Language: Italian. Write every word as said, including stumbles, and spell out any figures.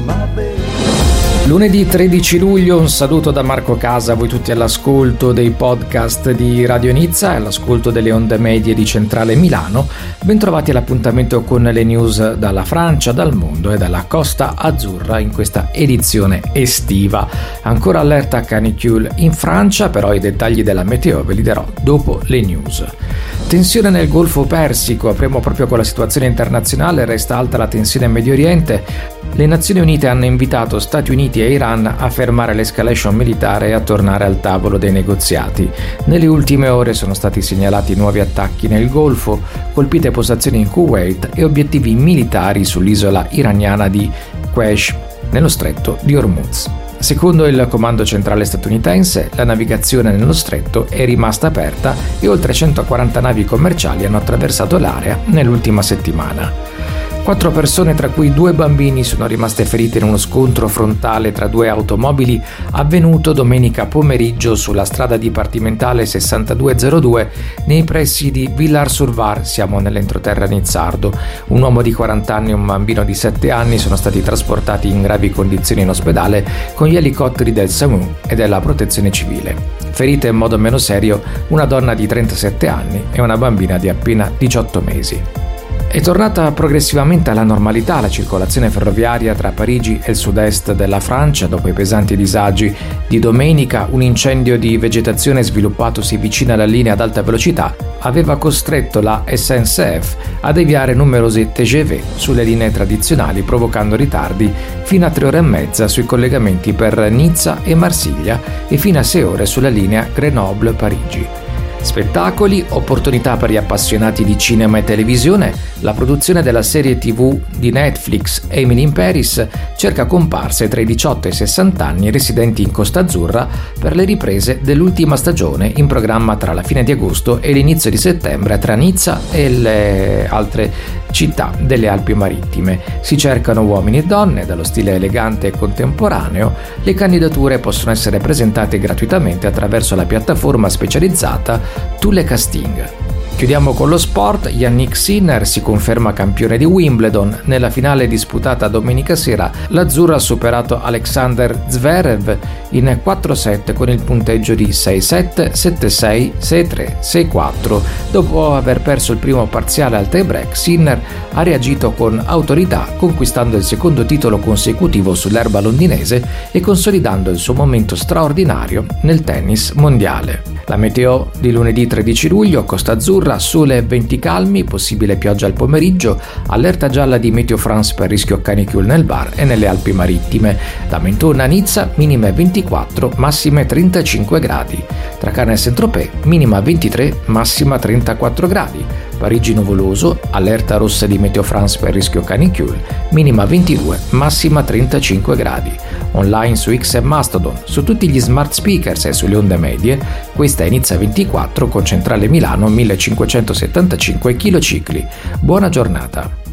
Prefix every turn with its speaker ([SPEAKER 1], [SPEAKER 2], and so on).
[SPEAKER 1] Lunedì tredici luglio, un saluto da Marco Casa, voi tutti all'ascolto dei podcast di Radio Nizza e all'ascolto delle onde medie di Centrale Milano. Bentrovati all'appuntamento con le news dalla Francia, dal mondo e dalla Costa Azzurra in questa edizione estiva. Ancora allerta canicule in Francia, però i dettagli della meteo ve li darò dopo le news. Tensione nel Golfo Persico, apriamo proprio con la situazione internazionale, resta alta la tensione in Medio Oriente. Le Nazioni Unite hanno invitato Stati Uniti e Iran a fermare l'escalation militare e a tornare al tavolo dei negoziati. Nelle ultime ore sono stati segnalati nuovi attacchi nel Golfo, colpite postazioni in Kuwait e obiettivi militari sull'isola iraniana di Qesh, nello stretto di Hormuz. Secondo il comando centrale statunitense, la navigazione nello stretto è rimasta aperta e oltre centoquaranta navi commerciali hanno attraversato l'area nell'ultima settimana. Quattro persone, tra cui due bambini, sono rimaste ferite in uno scontro frontale tra due automobili avvenuto domenica pomeriggio sulla strada dipartimentale sessantadue zero due nei pressi di Villars-sur-Var, siamo nell'entroterra nizzardo. Un uomo di quaranta anni e un bambino di sette anni sono stati trasportati in gravi condizioni in ospedale con gli elicotteri del S A M U e della Protezione Civile. Ferite in modo meno serio una donna di trentasette anni e una bambina di appena diciotto mesi. È tornata progressivamente alla normalità la circolazione ferroviaria tra Parigi e il sud-est della Francia dopo i pesanti disagi di domenica. Un incendio di vegetazione sviluppatosi vicino alla linea ad alta velocità aveva costretto la S N C F a deviare numerosi T G V sulle linee tradizionali, provocando ritardi fino a tre ore e mezza sui collegamenti per Nizza e Marsiglia e fino a sei ore sulla linea Grenoble-Parigi. Spettacoli, opportunità per gli appassionati di cinema e televisione. La produzione della serie tivù di Netflix Emily in Paris cerca comparse tra i diciotto e i sessanta anni residenti in Costa Azzurra per le riprese dell'ultima stagione in programma tra la fine di agosto e l'inizio di settembre tra Nizza e le altre città delle Alpi Marittime. Si cercano uomini e donne dallo stile elegante e contemporaneo. Le candidature possono essere presentate gratuitamente attraverso la piattaforma specializzata Tule Casting. Chiudiamo con lo sport. Yannick Sinner si conferma campione di Wimbledon. Nella finale disputata domenica sera, l'azzurro ha superato Alexander Zverev in quattro set con il punteggio di sei sette, sette sei, sei tre, sei quattro. Dopo aver perso il primo parziale al tie-break, Sinner ha reagito con autorità, conquistando il secondo titolo consecutivo sull'erba londinese e consolidando il suo momento straordinario nel tennis mondiale. La meteo di lunedì tredici luglio, Costa Azzurra, sole e venti calmi, possibile pioggia al pomeriggio, allerta gialla di Meteo France per rischio canicule nel Var e nelle Alpi Marittime. Da Mentone a Nizza, minime ventiquattro, massime trentacinque gradi. Tra Cannes e Saint-Tropez, minima ventitré, massima trentaquattro gradi. Parigi nuvoloso, allerta rossa di Meteo France per rischio canicule, minima ventidue, massima trentacinque gradi. Online su X e Mastodon, su tutti gli smart speakers e sulle onde medie, questa è Nizza ventiquattro con centrale Milano millecinquecentosettantacinque kHz. Buona giornata!